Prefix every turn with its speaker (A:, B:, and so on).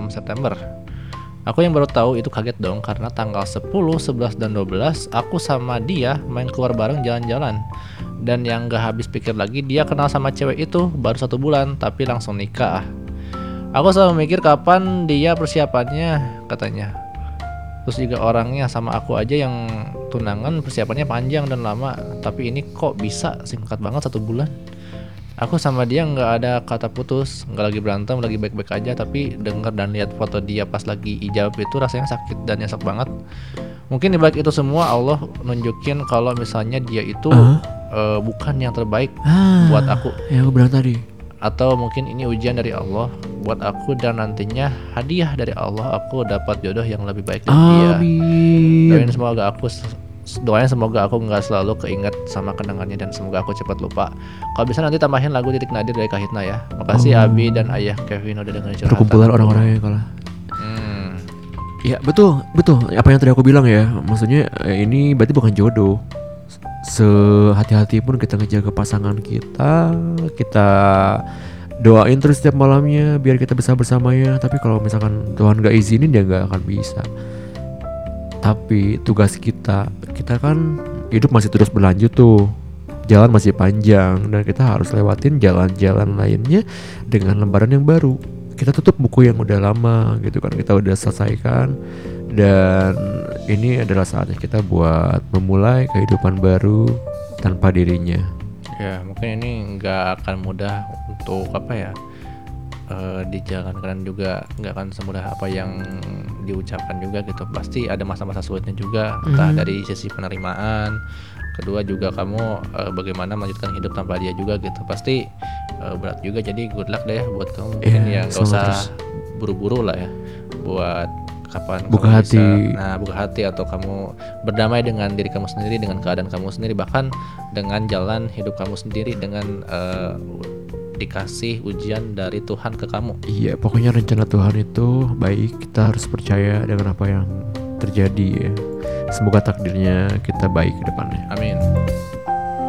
A: 6 September. Aku yang baru tahu itu kaget dong karena tanggal 10, 11, dan 12 aku sama dia main keluar bareng jalan-jalan. Dan yang gak habis pikir lagi, dia kenal sama cewek itu baru 1 bulan tapi langsung nikah. Aku selalu mikir kapan dia persiapannya, katanya. Terus juga orangnya sama aku aja yang tunangan persiapannya panjang dan lama, tapi ini kok bisa singkat banget 1 bulan. Aku sama dia nggak ada kata putus, nggak lagi berantem, lagi baik-baik aja. Tapi denger dan lihat foto dia pas lagi ijab itu rasanya sakit dan nyesek banget. Mungkin dibalik itu semua Allah nunjukin kalau misalnya dia itu bukan yang terbaik buat aku.
B: Yang aku bilang tadi.
A: Atau mungkin ini ujian dari Allah buat aku dan nantinya hadiah dari Allah aku dapat jodoh yang lebih baik dari dia. Doain semoga aku nggak selalu keinget sama kenangannya dan semoga aku cepat lupa. Kalau bisa nanti tambahin lagu Titik Nadir dari Kahitna ya. Makasih Abi dan ayah Kevin udah dengerin curhatan.
B: Perkumpulan orang-orangnya kalau. Ya betul. Apa yang tadi aku bilang ya, maksudnya ini berarti bukan jodoh. Sehati-hati pun kita ngejaga pasangan kita doain terus setiap malamnya biar kita bisa bersamanya. Tapi kalau misalkan Tuhan gak izinin, dia gak akan bisa. Tapi tugas kita kan hidup masih terus berlanjut tuh, jalan masih panjang dan kita harus lewatin jalan-jalan lainnya dengan lembaran yang baru. Kita tutup buku yang udah lama gitu kan, kita udah selesaikan, dan ini adalah saatnya kita buat memulai kehidupan baru tanpa dirinya.
A: Ya mungkin ini nggak akan mudah untuk dijalankan, juga nggak akan semudah apa yang diucapkan juga gitu. Pasti ada masa-masa sulitnya juga, entah dari sisi penerimaan, kedua juga kamu bagaimana melanjutkan hidup tanpa dia juga gitu. Pasti berat juga, jadi good luck deh buat kamu. Mungkin ya nggak usah buru-buru lah ya buat kapan
B: buka
A: kamu
B: hati.
A: buka hati atau kamu berdamai dengan diri kamu sendiri, dengan keadaan kamu sendiri, bahkan dengan jalan hidup kamu sendiri, dengan dikasih ujian dari Tuhan ke kamu.
B: Iya, pokoknya rencana Tuhan itu baik. Kita harus percaya dengan apa yang terjadi ya. Semoga takdirnya kita baik ke depannya.
A: Amin.